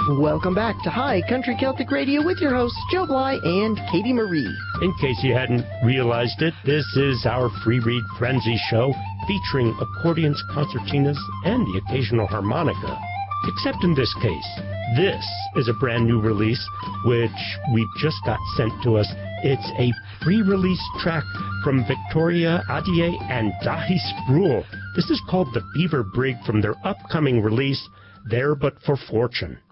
Welcome back to High Country Celtic Radio with your hosts, Joe Bly and Katie Marie. In case you hadn't realized it, this is our Free Read Frenzy show featuring accordions, concertinas, and the occasional harmonica. Except in this case, this is a brand new release which we just got sent to us. It's a pre-release track from Victoria Adier and Dahi Sproul. This is called The Beaver Brig from their upcoming release, There But for Fortune.